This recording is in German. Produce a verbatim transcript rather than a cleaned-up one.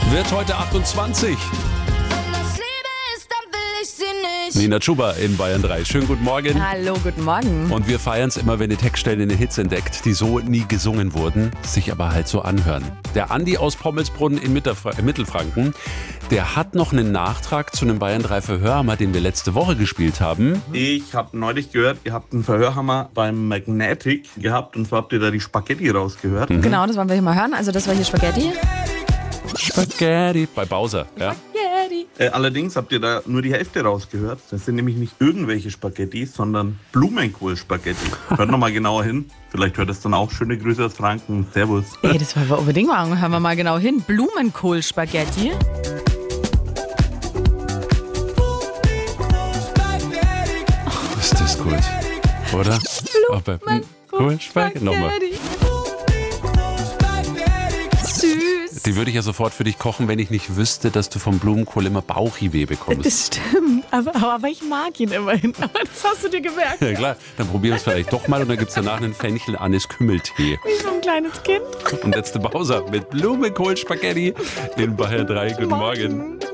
wird heute achtundzwanzig. Nina Chuba in Bayern drei. Schönen guten Morgen. Hallo, guten Morgen. Und wir feiern es immer, wenn ihr Textstellen in den Hits entdeckt, die so nie gesungen wurden, sich aber halt so anhören. Der Andi aus Pommelsbrunn in Mittelfranken, der hat noch einen Nachtrag zu einem Bayern drei Verhörhammer, den wir letzte Woche gespielt haben. Ich habe neulich gehört, ihr habt einen Verhörhammer beim Magnetic gehabt und zwar habt ihr da die Spaghetti rausgehört. Mhm. Genau, das wollen wir hier mal hören. Also das war hier Spaghetti. Spaghetti bei Bowser, ja. Spaghetti. Äh, allerdings habt ihr da nur die Hälfte rausgehört. Das sind nämlich nicht irgendwelche Spaghetti, sondern Blumenkohl-Spaghetti. Hört nochmal genauer hin. Vielleicht hört es dann auch. Schöne Grüße aus Franken. Servus. Ey, das wollen wir unbedingt machen. Hören wir mal genau hin. Blumenkohl-Spaghetti. Oh, ist das gut, oder? Blumenkohl-Spaghetti. Nochmal. Süß. Die würde ich ja sofort für dich kochen, wenn ich nicht wüsste, dass du vom Blumenkohl immer Bauchhiweh bekommst. Das stimmt, aber, aber ich mag ihn immerhin. Aber das hast du dir gemerkt. Ja klar, dann probieren wir es vielleicht doch mal und dann gibt es danach einen Fenchel-Anis-Kümmeltee. Wie so ein kleines Kind. Und letzte Bowser mit Blumenkohl-Spaghetti in Bayern drei. Guten Morgen.